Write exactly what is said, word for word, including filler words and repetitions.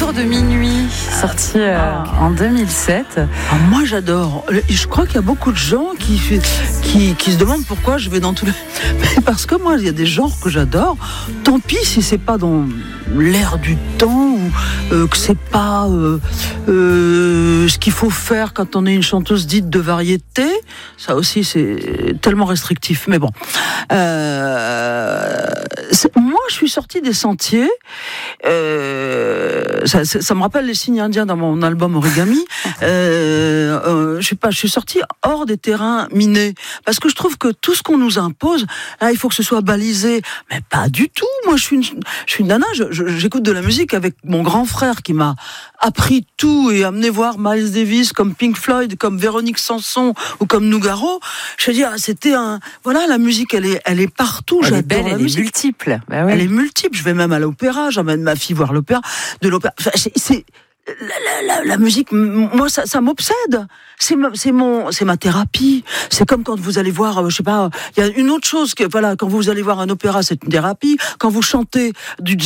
Tour de minuit, sorti euh, en deux mille sept. Ah, moi j'adore. Je crois qu'il y a beaucoup de gens qui, qui, qui se demandent pourquoi je vais dans tous les... Mais parce que moi il y a des genres que j'adore. Tant pis si c'est pas dans l'air du temps ou euh, que c'est pas euh, euh, ce qu'il faut faire quand on est une chanteuse dite de variété. Ça aussi c'est tellement restrictif. Mais bon. Euh, moi je suis sortie des sentiers. Euh, ça, ça, ça me rappelle les signes indiens dans mon album Origami. Euh, euh, je sais pas, je suis sortie hors des terrains minés parce que je trouve que tout ce qu'on nous impose, là, il faut que ce soit balisé, mais pas du tout. Moi, je suis une, je suis une nana. Je, je, j'écoute de la musique avec mon grand frère qui m'a appris tout et amené voir Miles Davis, comme Pink Floyd, comme Véronique Sanson ou comme Nougaro. Je veux dire, c'était un, voilà, la musique, elle est, elle est partout. Elle J'adore est belle, la elle musique. est multiple. Bah ouais. Elle est multiple. Je vais même à l'opéra. J'emmène ma fille voir l'opéra, de l'opéra. Enfin, c'est, c'est la, la, la, la musique. Moi, ça, ça m'obsède. C'est ma, c'est mon, c'est ma thérapie. C'est comme quand vous allez voir, euh, je sais pas, il y a une autre chose que, voilà, quand vous allez voir un opéra, c'est une thérapie. Quand vous chantez du